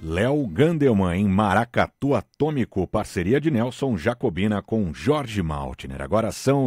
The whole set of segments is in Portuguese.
Léo Gandelman em Maracatu Atômico, parceria de Nelson Jacobina com Jorge Maltner. Agora são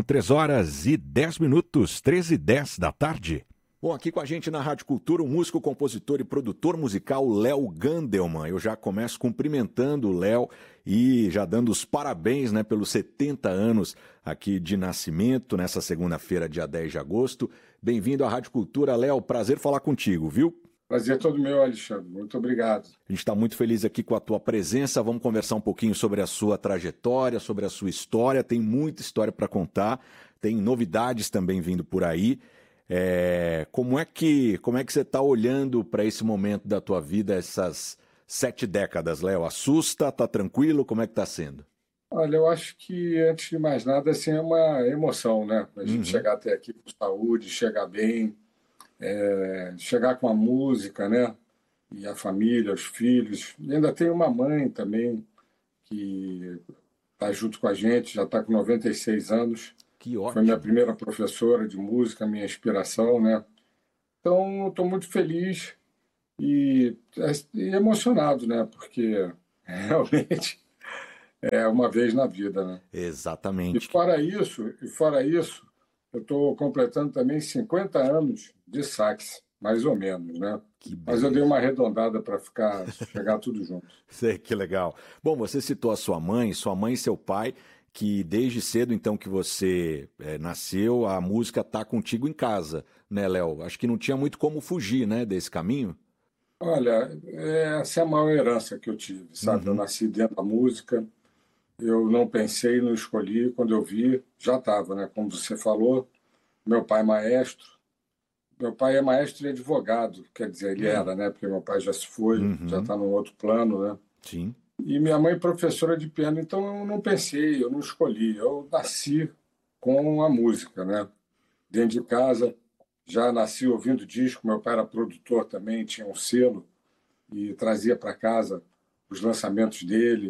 3h10, 13h10 da tarde. Bom, aqui com a gente na Rádio Cultura, o músico, compositor e produtor musical Léo Gandelman. Eu já começo cumprimentando o Léo e já dando os parabéns, pelos 70 anos aqui de nascimento, nessa segunda-feira, dia 10 de agosto. Bem-vindo à Rádio Cultura, Léo. Prazer falar contigo, viu? Prazer todo meu, Alexandre. Muito obrigado. A gente está muito feliz aqui com a tua presença. Vamos conversar um pouquinho sobre a sua trajetória, sobre a sua história. Tem muita história para contar, tem novidades também vindo por aí. Como é que você está olhando para esse momento da tua vida, essas 7 décadas, Léo? Assusta? Tá tranquilo? Como é que está sendo? Olha, eu acho que, antes de mais nada, assim, é uma emoção, né? A gente chegar até aqui com saúde, chegar bem, chegar com a música, né? E a família, os filhos. E ainda tem uma mãe também que está junto com a gente, já está com 96 anos. Que ótimo. Foi minha primeira professora de música, minha inspiração, né? Então, estou muito feliz e emocionado, né? Porque realmente é uma vez na vida, né? Exatamente. E fora isso, eu estou completando também 50 anos de sax, mais ou menos, né? Mas eu dei uma arredondada para chegar tudo junto. Sei, que legal. Bom, você citou a sua mãe e seu pai, que desde cedo, então, que você nasceu, a música tá contigo em casa, né, Léo? Acho que não tinha muito como fugir, né, desse caminho. Olha, essa é a maior herança que eu tive, sabe? Eu nasci dentro da música, eu não pensei, não escolhi, quando eu vi, já estava, né? Como você falou, meu pai é maestro. Meu pai é maestro e advogado, quer dizer, ele era, né? Porque meu pai já se foi, já está num outro plano, né? Sim. E minha mãe professora de piano, então eu não pensei, eu não escolhi, eu nasci com a música, né? Dentro de casa, já nasci ouvindo disco, meu pai era produtor também, tinha um selo e trazia para casa os lançamentos dele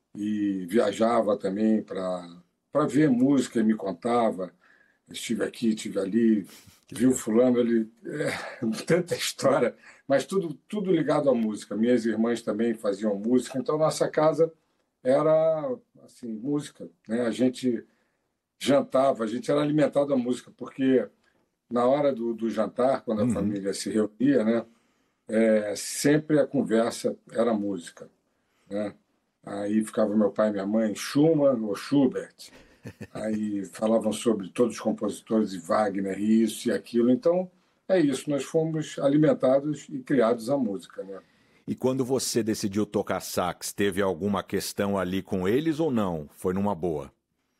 e viajava também para ver música e me contava, estive aqui, estive ali, viu fulano, tanta história, mas tudo ligado à música. Minhas irmãs também faziam música, então nossa casa era assim, música, né? A gente jantava, a gente era alimentado à música, porque na hora do jantar, quando a família se reunia, né? Sempre a conversa era música, né? Aí ficava meu pai e minha mãe, Schumann ou Schubert. Aí falavam sobre todos os compositores de Wagner, isso e aquilo. Então, é isso, nós fomos alimentados e criados à música, né? E quando você decidiu tocar sax, teve alguma questão ali com eles ou não? Foi numa boa?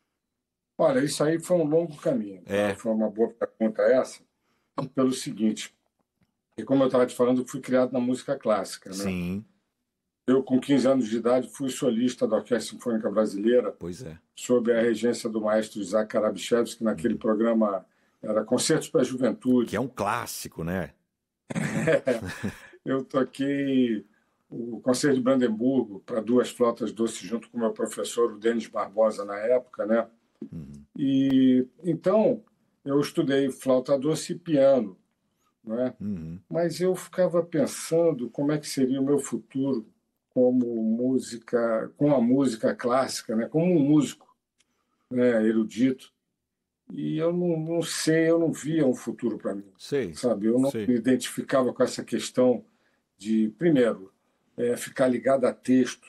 Olha, isso aí foi um longo caminho, tá? Foi uma boa pergunta essa, pelo seguinte, e como eu estava te falando, eu fui criado na música clássica, né? Sim. Eu, com 15 anos de idade, fui solista da Orquestra Sinfônica Brasileira, Pois é. sob a regência do maestro Isaac Karabichevski, que naquele programa era Concertos para a Juventude. Que é um clássico, né? Eu toquei o Concerto de Brandemburgo para 2 flautas doces junto com o meu professor, o Denis Barbosa, na época, né? E então eu estudei flauta doce e piano, não é? Mas eu ficava pensando como é que seria o meu futuro com a música clássica, né? Como um músico, né? Erudito. E eu não sei, eu não via um futuro para mim, Sei. sabe? Eu não me identificava com essa questão de, primeiro, ficar ligado a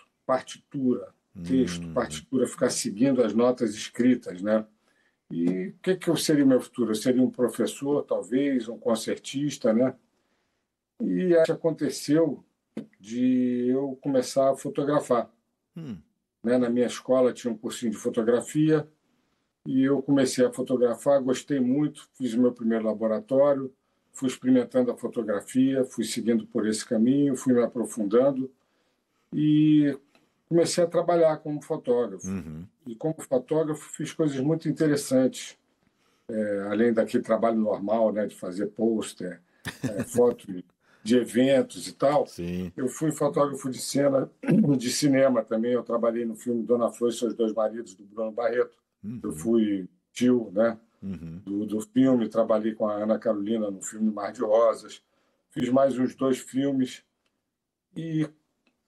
texto, partitura, ficar seguindo as notas escritas, né? E o que seria o meu futuro? Eu seria um professor, talvez, um concertista, né? E acho que aconteceu de eu começar a fotografar. Né? Na minha escola tinha um cursinho de fotografia e eu comecei a fotografar, gostei muito, fiz o meu primeiro laboratório, fui experimentando a fotografia, fui seguindo por esse caminho, fui me aprofundando e comecei a trabalhar como fotógrafo. E como fotógrafo fiz coisas muito interessantes, além daquele trabalho normal, né, de fazer pôster, foto de eventos e tal. Sim. Eu fui fotógrafo de cena, de cinema também. Eu trabalhei no filme Dona Flor e Seus Dois Maridos, do Bruno Barreto. Eu fui tio, né, do filme. Trabalhei com a Ana Carolina no filme Mar de Rosas. Fiz mais uns 2 filmes. E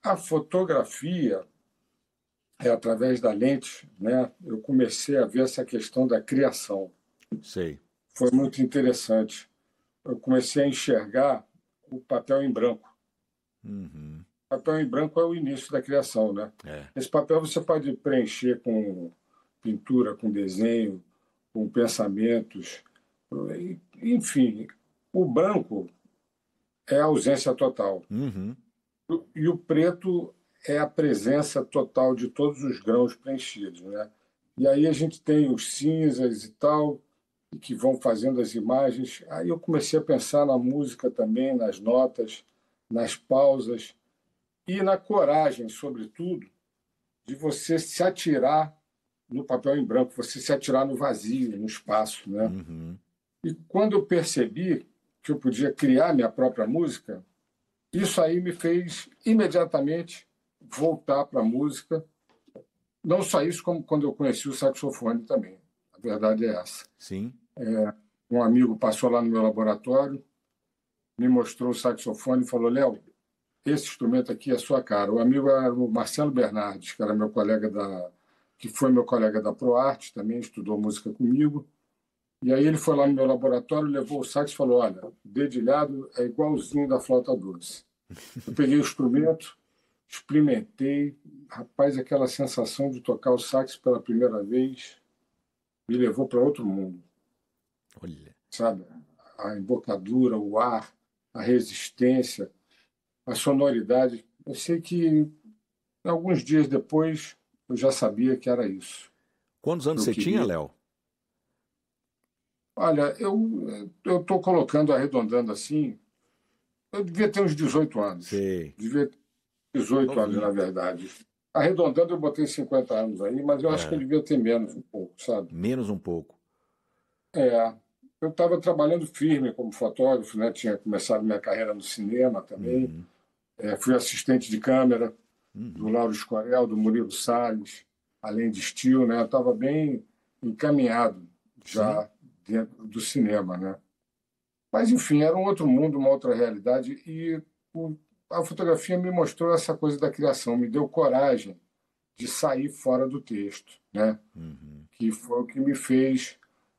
A fotografia é através da lente, né? Eu comecei a ver essa questão da criação. Sei. Foi muito interessante. Eu comecei a enxergar o papel em branco. Uhum. O papel em branco é o início da criação, né? É. Esse papel você pode preencher com pintura, com desenho, com pensamentos, enfim. O branco é a ausência total. Uhum. E o preto é a presença total de todos os grãos preenchidos, né? E aí a gente tem os cinzas e tal, que vão fazendo as imagens. Aí eu comecei a pensar na música também, nas notas, nas pausas e na coragem, sobretudo, de você se atirar no papel em branco, você se atirar no vazio, no espaço, né? Uhum. E quando eu percebi que eu podia criar minha própria música, isso aí me fez imediatamente voltar para a música. Não só isso, como quando eu conheci o saxofone também. A verdade é essa. Sim. Um amigo passou lá no meu laboratório, me mostrou o saxofone e falou: Léo, esse instrumento aqui é a sua cara. O amigo era o Marcelo Bernardes, que era meu colega que foi meu colega da ProArte, também estudou música comigo. E aí ele foi lá no meu laboratório, levou o sax e falou: olha, o dedilhado é igualzinho da flauta doce. Eu peguei o instrumento, experimentei. Rapaz, aquela sensação de tocar o sax pela primeira vez me levou para outro mundo, Olha. sabe? A embocadura, o ar, a resistência, a sonoridade. Eu sei que alguns dias depois eu já sabia que era isso Quantos que anos eu você tinha, queria. Léo? Olha, eu estou colocando, arredondando assim, eu devia ter uns 18 anos. Sei. Devia ter 18 anos, na Novinho. verdade. Arredondando, eu botei 50 anos aí, mas eu acho que eu Aham. devia ter menos um pouco, sabe? Menos um pouco. É, eu estava trabalhando firme como fotógrafo, né? Tinha começado minha carreira no cinema também. Uhum. Fui assistente de câmera do Uhum. Lauro Escorel, do Murilo Salles, além de estilo, né? Eu estava bem encaminhado Sim. já dentro do cinema, né? Mas, enfim, era um outro mundo, uma outra realidade, e a fotografia me mostrou essa coisa da criação, me deu coragem de sair fora do texto, né? Uhum. Que foi o que me fez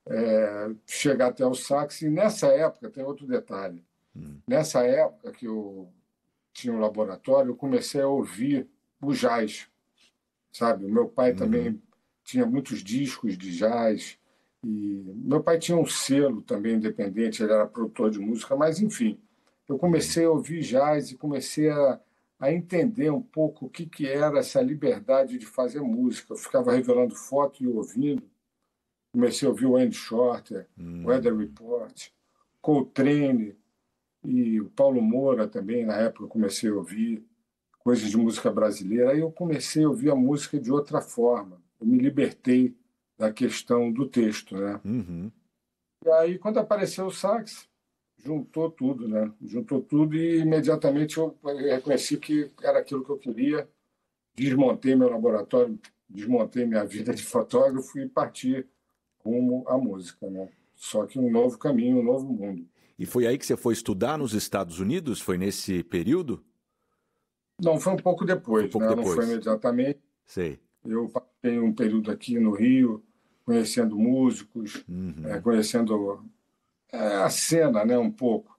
chegar até o sax. E nessa época, tem outro detalhe, Uhum. nessa época que eu tinha um laboratório, eu comecei a ouvir o jazz, sabe? O meu pai Uhum. também tinha muitos discos de jazz, e meu pai tinha um selo também independente, ele era produtor de música, mas enfim, eu Uhum. comecei a ouvir jazz e comecei a entender um pouco o que, que era essa liberdade de fazer música. Eu ficava revelando foto e ouvindo, comecei a ouvir o Andy Shorter, Weather Uhum. Report, Coltrane e o Paulo Moura também, na época eu comecei a ouvir coisas de música brasileira. Aí eu comecei a ouvir a música de outra forma. Eu me libertei da questão do texto, né? Uhum. E aí, quando apareceu o sax, juntou tudo, né? Juntou tudo e imediatamente eu reconheci que era aquilo que eu queria. Desmontei meu laboratório, desmontei minha vida de fotógrafo e parti rumo à música, né? Só que um novo caminho, um novo mundo. E foi aí que você foi estudar nos Estados Unidos? Foi nesse período? Não, foi um pouco Foi depois, pouco né? Não foi depois. imediatamente. Sei. Eu passei um período aqui no Rio, conhecendo músicos, Uhum. conhecendo a cena, né, um pouco.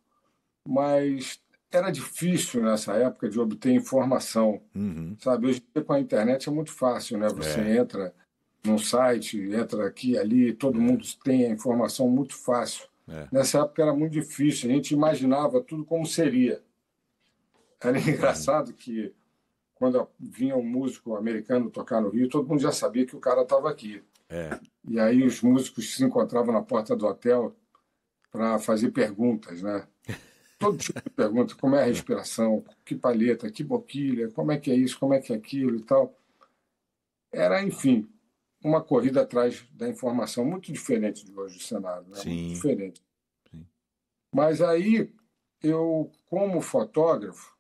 Mas era difícil nessa época de obter informação, Uhum. sabe? Hoje com a internet é muito fácil, né? Você É. entra num site, entra aqui, ali, todo É. mundo tem a informação muito fácil. É. Nessa época era muito difícil, a gente imaginava tudo como seria. Era Uhum. engraçado que quando vinha um músico americano tocar no Rio, todo mundo já sabia que o cara estava aqui. É. E aí os músicos se encontravam na porta do hotel para fazer perguntas, né? Todo tipo de pergunta, como é a respiração, que palheta, que boquilha, como é que é isso, como é que é aquilo e tal. Era, enfim, uma corrida atrás da informação muito diferente de hoje, o cenário, né? Muito Sim. diferente. Sim. Mas aí, eu, como fotógrafo,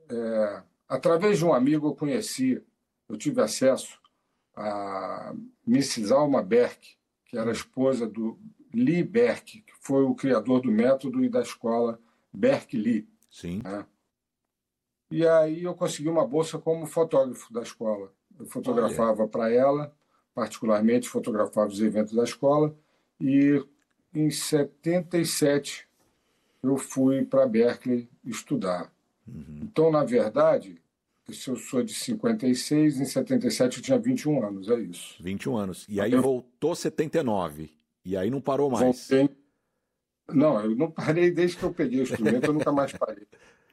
através de um amigo eu conheci, eu tive acesso a Mrs. Alma Berk, que era a Hum. esposa do Lee Berk, que foi o criador do método e da escola Berkeley, Sim. né? E aí eu consegui uma bolsa como fotógrafo da escola. Eu fotografava para ela, particularmente fotografava os eventos da escola, e em 77 eu fui para Berkeley estudar. Então, na verdade, se eu sou de 56, em 77 eu tinha 21 anos, é isso. 21 anos. E aí voltou 79. E aí não parou mais. Voltei. Não, eu não parei desde que eu peguei o instrumento, eu nunca mais parei.